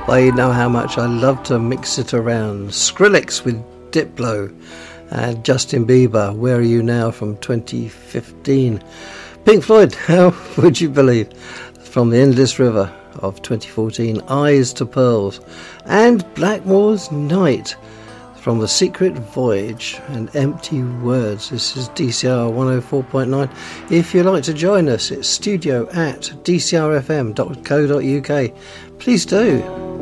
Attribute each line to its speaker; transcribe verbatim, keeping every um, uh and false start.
Speaker 1: Well, you know how much I love to mix it around. Skrillex with Diplo and Justin Bieber, Where Are You Now from twenty fifteen. Pink Floyd, How Would You Believe from The Endless River of twenty fourteen. Eyes to Pearls and Blackmore's Night from The Secret Voyage and Empty Words. This is D C R one oh four point nine. If you'd like to join us, it's studio at d c r f m dot co dot u k. Please do.